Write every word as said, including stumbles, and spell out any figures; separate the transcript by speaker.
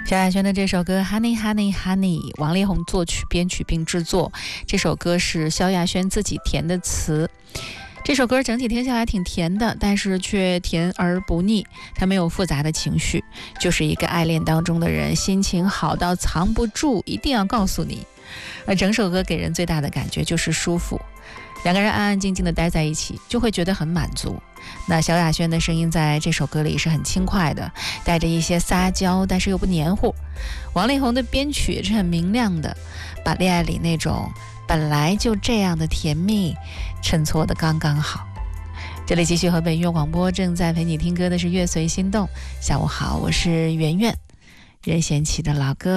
Speaker 1: 萧亚轩的这首歌 Honey Honey Honey， 王力宏作曲编曲并制作，这首歌是萧亚轩自己填的词。这首歌整体听下来挺甜的，但是却甜而不腻，它没有复杂的情绪，就是一个爱恋当中的人心情好到藏不住，一定要告诉你。而整首歌给人最大的感觉就是舒服，两个人安安静静的待在一起，就会觉得很满足。那萧亚轩的声音在这首歌里是很轻快的，带着一些撒娇，但是又不黏糊。王力宏的编曲也是很明亮的，把恋爱里那种本来就这样的甜蜜衬托得刚刚好。这里继续河北音乐广播，正在陪你听歌的是乐随心动。下午好，我是圆圆，任贤齐的老歌。